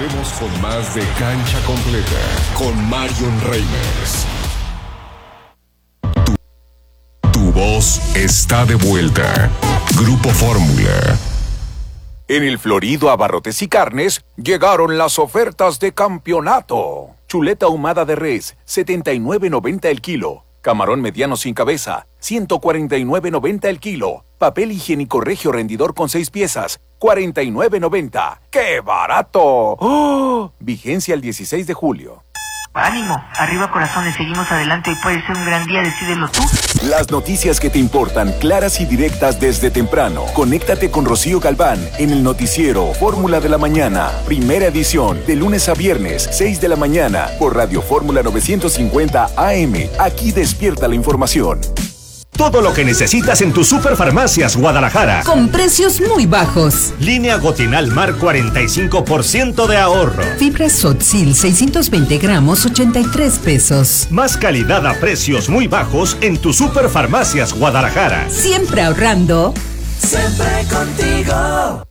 Volvemos con más de Cancha Completa con Marion Reimers. Tu voz está de vuelta. Grupo Fórmula. En el Florido Abarrotes y Carnes llegaron las ofertas de campeonato. Chuleta ahumada de res, $79.90 el kilo. Camarón mediano sin cabeza, $149.90 el kilo. Papel higiénico Regio rendidor con 6 piezas, $49.90. ¡Qué barato! ¡Oh! Vigencia el 16 de julio. Ánimo, arriba corazones, seguimos adelante y puede ser un gran día, decídelo tú. Las noticias que te importan, claras y directas desde temprano. Conéctate con Rocío Galván en el noticiero Fórmula de la Mañana. Primera edición, de lunes a viernes, 6 de la mañana, por Radio Fórmula 950 AM. Aquí despierta la información. Todo lo que necesitas en tu Superfarmacias Guadalajara. Con precios muy bajos. Línea Gotinal Mar 45% de ahorro. Fibra Sotzil 620 gramos 83 pesos. Más calidad a precios muy bajos en tu Superfarmacias Guadalajara. Siempre ahorrando. Siempre contigo.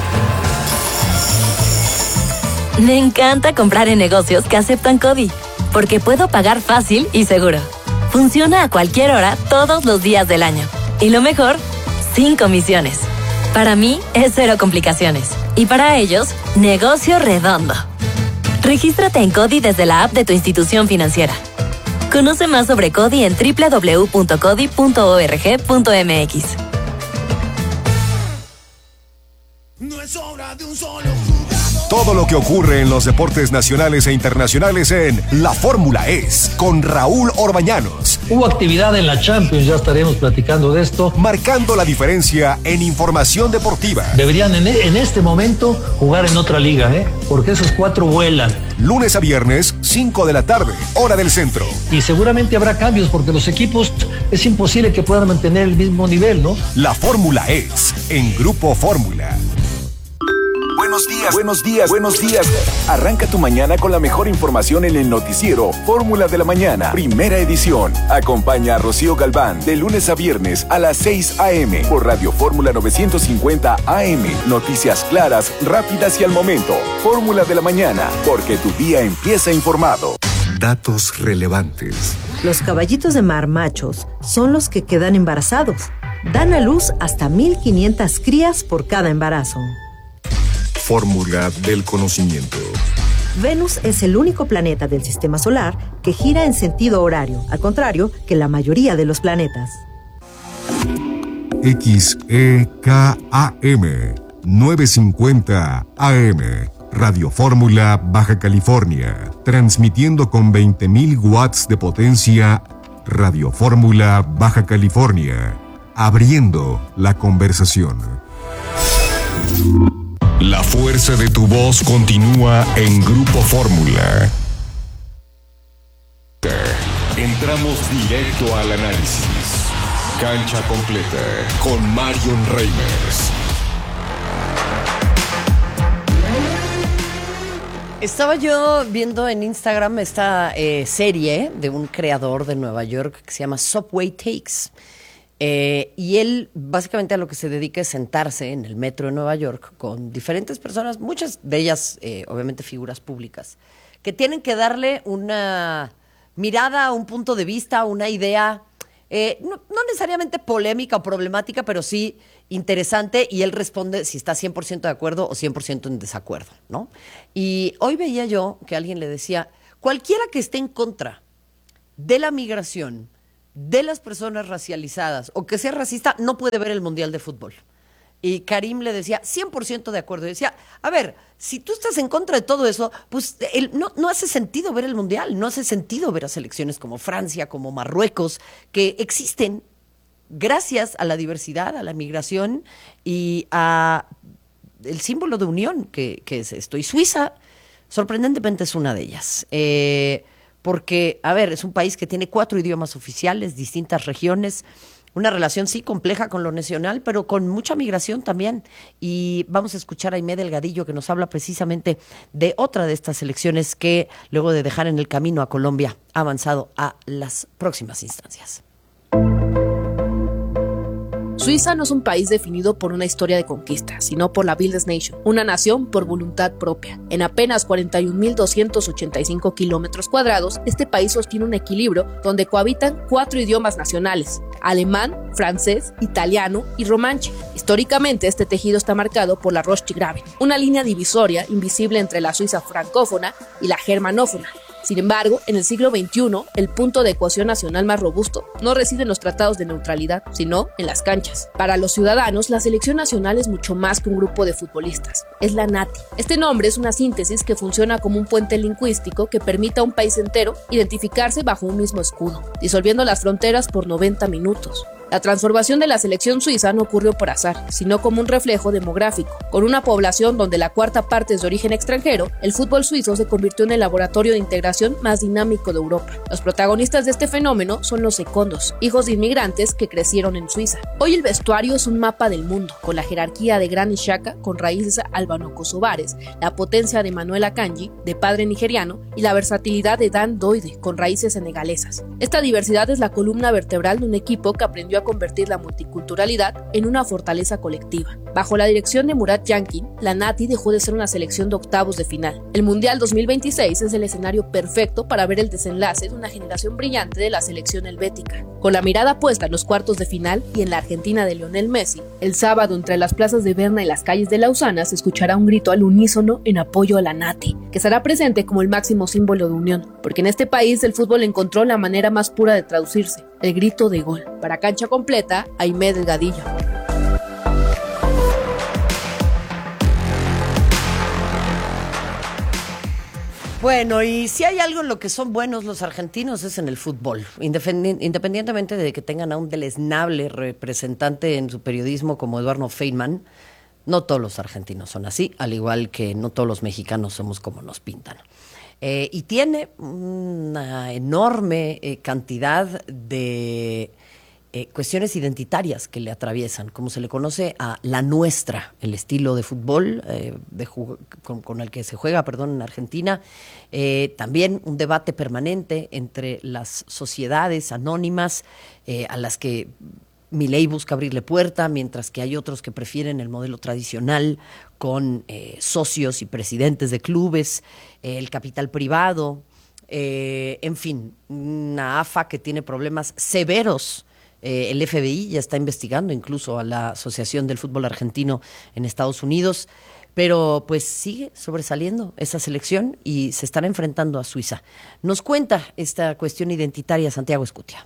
Me encanta comprar en negocios que aceptan CODI, porque puedo pagar fácil y seguro. Funciona a cualquier hora, todos los días del año. Y lo mejor, sin comisiones. Para mí, es cero complicaciones. Y para ellos, negocio redondo. Regístrate en CODI desde la app de tu institución financiera. Conoce más sobre CODI en www.codi.org.mx. No es obra de un solo. Todo lo que ocurre en los deportes nacionales e internacionales en La Fórmula Es, con Raúl Orbañanos. Hubo actividad en la Champions, ya estaremos platicando de esto. Marcando la diferencia en información deportiva. Deberían en este momento jugar en otra liga, porque esos 4 vuelan. Lunes a viernes, 5 de la tarde, hora del centro. Y seguramente habrá cambios, porque los equipos es imposible que puedan mantener el mismo nivel, ¿no? La Fórmula Es, en Grupo Fórmula. Buenos días, buenos días, buenos días. Arranca tu mañana con la mejor información en el noticiero Fórmula de la Mañana, primera edición. Acompaña a Rocío Galván de lunes a viernes a las 6 a.m. por Radio Fórmula 950 AM. Noticias claras, rápidas y al momento. Fórmula de la Mañana, porque tu día empieza informado. Datos relevantes. Los caballitos de mar machos son los que quedan embarazados. Dan a luz hasta 1,500 crías por cada embarazo. Fórmula del conocimiento. Venus es el único planeta del sistema solar que gira en sentido horario, al contrario que la mayoría de los planetas. XEKAM 950 AM. Radio Fórmula Baja California. Transmitiendo con 20.000 watts de potencia. Radio Fórmula Baja California. Abriendo la conversación. La fuerza de tu voz continúa en Grupo Fórmula. Entramos directo al análisis. Cancha completa con Marion Reimers. Estaba yo viendo en Instagram esta serie de un creador de Nueva York que se llama Subway Takes. Y él básicamente a lo que se dedica es sentarse en el metro de Nueva York con diferentes personas, muchas de ellas obviamente figuras públicas, que tienen que darle una mirada, un punto de vista, una idea, no necesariamente polémica o problemática, pero sí interesante, y él responde si está 100% de acuerdo o 100% en desacuerdo, ¿no? Y hoy veía yo que alguien le decía, cualquiera que esté en contra de la migración, de las personas racializadas o que sea racista, no puede ver el Mundial de Fútbol. Y Karim le decía, 100% de acuerdo. Y decía, a ver, si tú estás en contra de todo eso, pues no hace sentido ver el Mundial, no hace sentido ver a selecciones como Francia, como Marruecos, que existen gracias a la diversidad, a la migración y a el símbolo de unión que es esto. Y Suiza, sorprendentemente, es una de ellas. Porque, a ver, es un país que tiene 4 idiomas oficiales, distintas regiones, una relación sí compleja con lo nacional, pero con mucha migración también. Y vamos a escuchar a Aimé Delgadillo, que nos habla precisamente de otra de estas selecciones que, luego de dejar en el camino a Colombia, ha avanzado a las próximas instancias. Suiza no es un país definido por una historia de conquista, sino por la Bundesnation, una nación por voluntad propia. En apenas 41.285 kilómetros cuadrados, este país sostiene un equilibrio donde cohabitan 4 idiomas nacionales: alemán, francés, italiano y romanche. Históricamente, este tejido está marcado por la Roche-Graben, una línea divisoria invisible entre la Suiza francófona y la germanófona. Sin embargo, en el siglo XXI, el punto de cohesión nacional más robusto no reside en los tratados de neutralidad, sino en las canchas. Para los ciudadanos, la selección nacional es mucho más que un grupo de futbolistas. Es la NATI. Este nombre es una síntesis que funciona como un puente lingüístico que permite a un país entero identificarse bajo un mismo escudo, disolviendo las fronteras por 90 minutos. La transformación de la selección suiza no ocurrió por azar, sino como un reflejo demográfico. Con una población donde la cuarta parte es de origen extranjero, el fútbol suizo se convirtió en el laboratorio de integración más dinámico de Europa. Los protagonistas de este fenómeno son los secondos, hijos de inmigrantes que crecieron en Suiza. Hoy el vestuario es un mapa del mundo, con la jerarquía de Granit Xhaka, con raíces albano-kosovares, la potencia de Manuel Akanji, de padre nigeriano, y la versatilidad de Dan Doide, con raíces senegalesas. Esta diversidad es la columna vertebral de un equipo que aprendió a convertir la multiculturalidad en una fortaleza colectiva. Bajo la dirección de Murat Yankin, la NATI dejó de ser una selección de octavos de final. El Mundial 2026 es el escenario perfecto para ver el desenlace de una generación brillante de la selección helvética. Con la mirada puesta en los cuartos de final y en la Argentina de Lionel Messi, el sábado entre las plazas de Berna y las calles de Lausana se escuchará un grito al unísono en apoyo a la NATI, que estará presente como el máximo símbolo de unión, porque en este país el fútbol encontró la manera más pura de traducirse: el grito de gol. Para Cancha Completa, Aimé Delgadillo. Bueno, y si hay algo en lo que son buenos los argentinos es en el fútbol, independientemente de que tengan a un deleznable representante en su periodismo como Eduardo Feynman. No todos los argentinos son así, al igual que no todos los mexicanos somos como nos pintan. Y tiene una enorme cantidad de cuestiones identitarias que le atraviesan, como se le conoce a la nuestra, el estilo de fútbol con el que se juega, en Argentina. También un debate permanente entre las sociedades anónimas a las que Milei busca abrirle puerta, mientras que hay otros que prefieren el modelo tradicional con socios y presidentes de clubes, el capital privado, en fin, una AFA que tiene problemas severos. El FBI ya está investigando incluso a la Asociación del Fútbol Argentino en Estados Unidos, pero pues sigue sobresaliendo esa selección y se estará enfrentando a Suiza. Nos cuenta esta cuestión identitaria Santiago Escutia.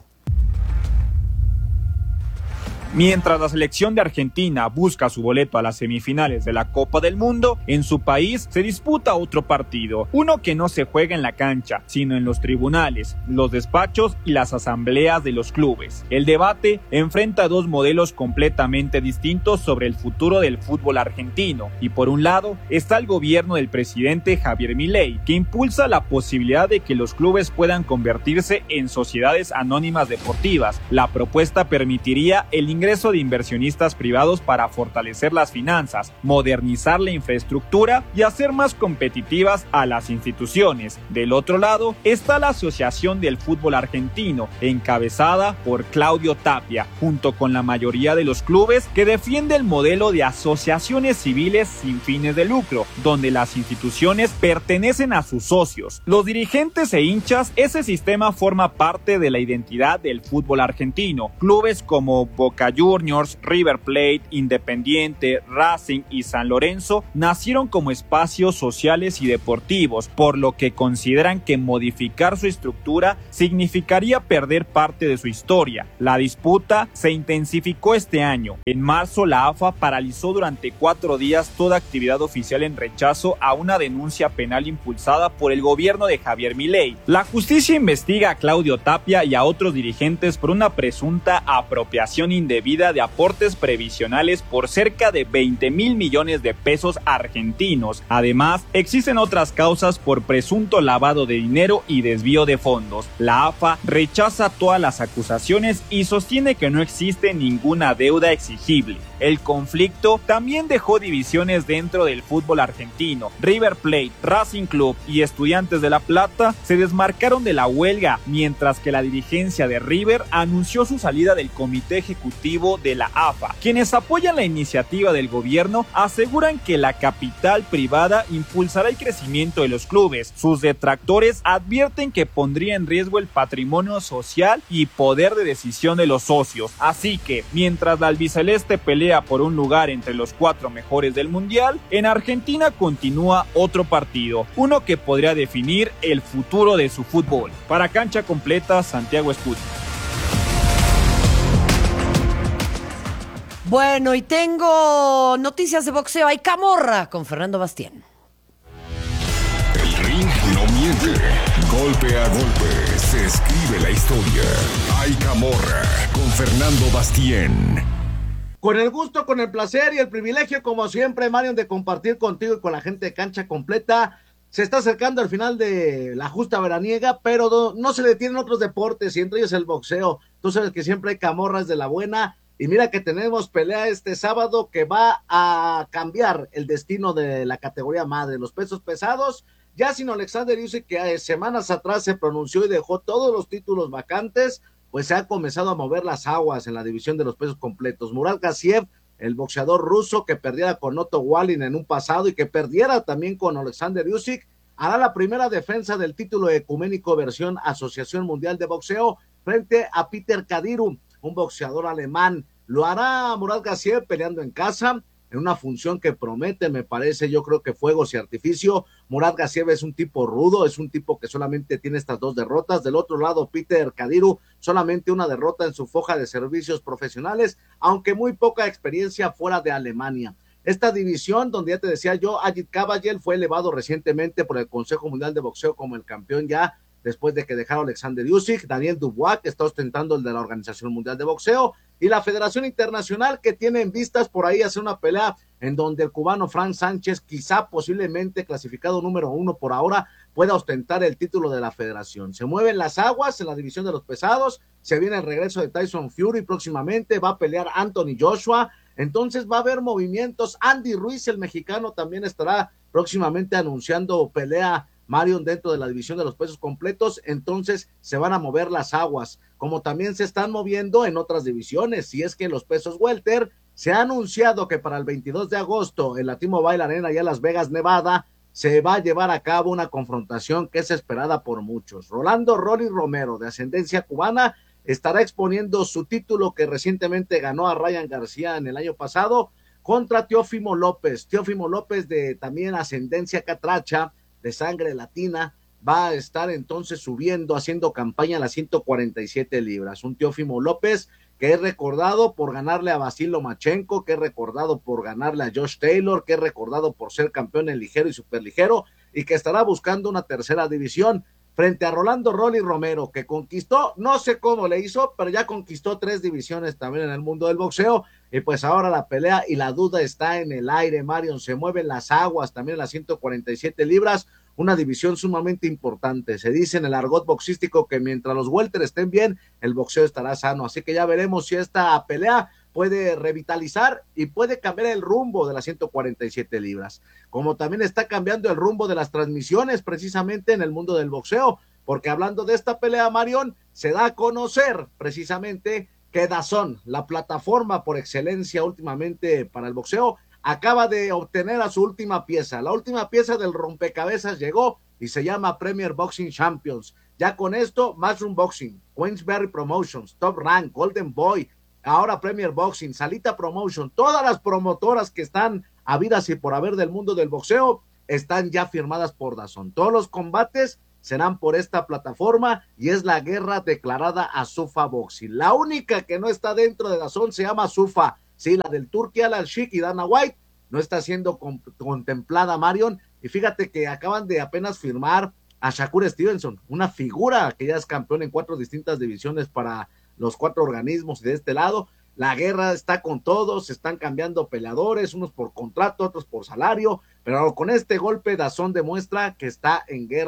Mientras la selección de Argentina busca su boleto a las semifinales de la Copa del Mundo, en su país se disputa otro partido, uno que no se juega en la cancha, sino en los tribunales, los despachos y las asambleas de los clubes. El debate enfrenta dos modelos completamente distintos sobre el futuro del fútbol argentino, y por un lado está el gobierno del presidente Javier Milei, que impulsa la posibilidad de que los clubes puedan convertirse en sociedades anónimas deportivas. La propuesta permitiría el ingreso de inversionistas privados para fortalecer las finanzas, modernizar la infraestructura y hacer más competitivas a las instituciones. Del otro lado está la Asociación del Fútbol Argentino, encabezada por Claudio Tapia, junto con la mayoría de los clubes, que defiende el modelo de asociaciones civiles sin fines de lucro, donde las instituciones pertenecen a sus socios, los dirigentes e hinchas. Ese sistema forma parte de la identidad del fútbol argentino. Clubes como Boca Juniors, River Plate, Independiente, Racing y San Lorenzo nacieron como espacios sociales y deportivos, por lo que consideran que modificar su estructura significaría perder parte de su historia. La disputa se intensificó este año. En marzo, la AFA paralizó durante 4 días toda actividad oficial en rechazo a una denuncia penal impulsada por el gobierno de Javier Milei. La justicia investiga a Claudio Tapia y a otros dirigentes por una presunta apropiación indebida de aportes previsionales por cerca de 20,000 millones de pesos argentinos. Además, existen otras causas por presunto lavado de dinero y desvío de fondos. La AFA rechaza todas las acusaciones y sostiene que no existe ninguna deuda exigible. El conflicto también dejó divisiones dentro del fútbol argentino. River Plate, Racing Club y Estudiantes de La Plata se desmarcaron de la huelga, mientras que la dirigencia de River anunció su salida del comité ejecutivo de la AFA. Quienes apoyan la iniciativa del gobierno aseguran que la capital privada impulsará el crecimiento de los clubes. Sus detractores advierten que pondría en riesgo el patrimonio social y poder de decisión de los socios. Así que, mientras la albiceleste pelea por un lugar entre los 4 mejores del mundial, en Argentina continúa otro partido, uno que podría definir el futuro de su fútbol. Para Cancha Completa, Santiago Escudero. Bueno, y tengo noticias de boxeo. Hay camorra con Fernando Bastien. El ring no miente. Golpe a golpe se escribe la historia. Hay camorra con Fernando Bastien. Con el gusto, con el placer y el privilegio, como siempre, Marion, de compartir contigo y con la gente de Cancha Completa. Se está acercando al final de la justa veraniega, pero no se detienen otros deportes, y entre ellos el boxeo. Tú sabes que siempre hay camorras de la buena. Y mira que tenemos pelea este sábado que va a cambiar el destino de la categoría madre, los pesos pesados. Ya sin Alexander Usyk, que semanas atrás se pronunció y dejó todos los títulos vacantes, pues se ha comenzado a mover las aguas en la división de los pesos completos. Murat Gassiev, el boxeador ruso que perdiera con Otto Wallin en un pasado y que perdiera también con Alexander Usyk, hará la primera defensa del título ecuménico versión Asociación Mundial de Boxeo frente a Peter Kadiru, un boxeador alemán. Lo hará Murat Gassiev peleando en casa, en una función que promete, me parece, yo creo que fuegos y artificio. Murat Gassiev es un tipo rudo, es un tipo que solamente tiene estas 2 derrotas. Del otro lado, Peter Kadiru, solamente una derrota en su foja de servicios profesionales, aunque muy poca experiencia fuera de Alemania. Esta división, donde ya te decía yo, Ajit Kabayel fue elevado recientemente por el Consejo Mundial de Boxeo como el campeón ya, después de que dejara Alexander Usyk. Daniel Dubois, que está ostentando el de la Organización Mundial de Boxeo, y la Federación Internacional, que tiene en vistas por ahí hacer una pelea en donde el cubano Frank Sánchez, quizá posiblemente clasificado número 1 por ahora, pueda ostentar el título de la federación. Se mueven las aguas en la división de los pesados, se viene el regreso de Tyson Fury próximamente, va a pelear Anthony Joshua, entonces va a haber movimientos. Andy Ruiz, el mexicano, también estará próximamente anunciando pelea, Marion, dentro de la división de los pesos completos. Entonces se van a mover las aguas, como también se están moviendo en otras divisiones. Si es que en los pesos welter se ha anunciado que para el 22 de agosto en la T-Mobile Arena allá en Las Vegas, Nevada, se va a llevar a cabo una confrontación que es esperada por muchos. Rolando Rolly Romero, de ascendencia cubana, estará exponiendo su título que recientemente ganó a Ryan García en el año pasado, contra Teófimo López. Teófimo López, de también ascendencia catracha, de sangre latina, va a estar entonces subiendo, haciendo campaña a las 147 libras. Un Teófimo López que es recordado por ganarle a Vasil Lomachenko, que es recordado por ganarle a Josh Taylor, que es recordado por ser campeón en ligero y superligero, y que estará buscando una tercera división frente a Rolando Rolly Romero, que conquistó, no sé cómo le hizo, pero ya conquistó 3 divisiones también en el mundo del boxeo. Y pues ahora la pelea y la duda está en el aire, Marion. Se mueven las aguas también en las 147 libras, una división sumamente importante. Se dice en el argot boxístico que mientras los welter estén bien, el boxeo estará sano. Así que ya veremos si esta pelea puede revitalizar y puede cambiar el rumbo de las 147 libras. Como también está cambiando el rumbo de las transmisiones precisamente en el mundo del boxeo, porque hablando de esta pelea, Marion, se da a conocer precisamente que DAZN, la plataforma por excelencia últimamente para el boxeo, acaba de obtener a su última pieza. La última pieza del rompecabezas llegó y se llama Premier Boxing Champions. Ya con esto, Matchroom Boxing, Queensberry Promotions, Top Rank, Golden Boy, ahora Premier Boxing, Salita Promotion, todas las promotoras que están habidas y por haber del mundo del boxeo están ya firmadas por DAZN. Todos los combates serán por esta plataforma y es la guerra declarada a Zuffa Boxing. La única que no está dentro de DAZN se llama Zuffa. Sí, la del Turki Al-Sheikh y Dana White no está siendo contemplada, Marion. Y fíjate que acaban de apenas firmar a Shakur Stevenson, una figura que ya es campeón en 4 distintas divisiones para los 4 organismos de este lado. La guerra está con todos, se están cambiando peleadores, unos por contrato, otros por salario, pero con este golpe DAZN demuestra que está en guerra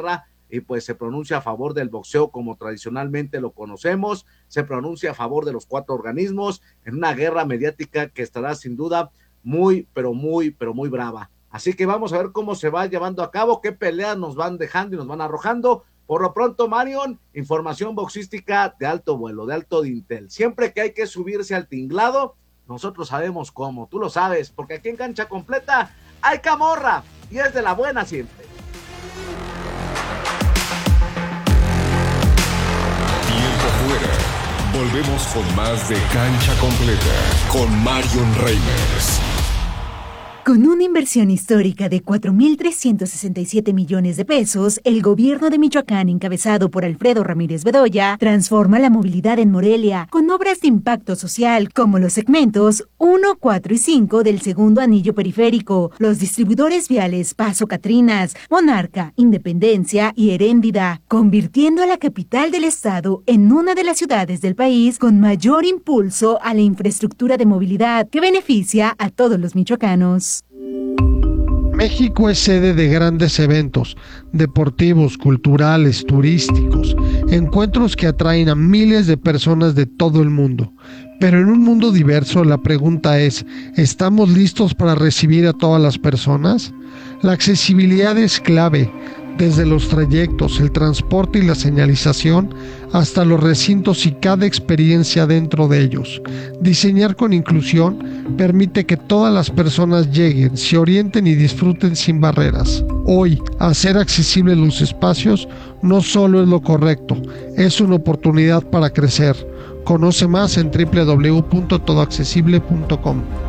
y pues se pronuncia a favor del boxeo como tradicionalmente lo conocemos, se pronuncia a favor de los 4 organismos en una guerra mediática que estará sin duda muy brava. Así que vamos a ver cómo se va llevando a cabo, qué peleas nos van dejando y nos van arrojando. Por lo pronto, Marion, información boxística de alto vuelo, de alto dintel. Siempre que hay que subirse al tinglado, nosotros sabemos cómo, tú lo sabes, porque aquí en Cancha Completa hay camorra y es de la buena siempre. Tiempo fuera. Volvemos con más de Cancha Completa con Marion Reimers. Con una inversión histórica de 4.367 millones de pesos, el gobierno de Michoacán, encabezado por Alfredo Ramírez Bedoya, transforma la movilidad en Morelia con obras de impacto social como los segmentos 1, 4 y 5 del segundo anillo periférico, los distribuidores viales Paso Catrinas, Monarca, Independencia y Heréndida, convirtiendo a la capital del estado en una de las ciudades del país con mayor impulso a la infraestructura de movilidad que beneficia a todos los michoacanos. México es sede de grandes eventos deportivos, culturales, turísticos, encuentros que atraen a miles de personas de todo el mundo. Pero en un mundo diverso, la pregunta es, ¿estamos listos para recibir a todas las personas? La accesibilidad es clave, desde los trayectos, el transporte y la señalización, hasta los recintos y cada experiencia dentro de ellos. Diseñar con inclusión permite que todas las personas lleguen, se orienten y disfruten sin barreras. Hoy, hacer accesibles los espacios no solo es lo correcto, es una oportunidad para crecer. Conoce más en www.todoaccesible.com.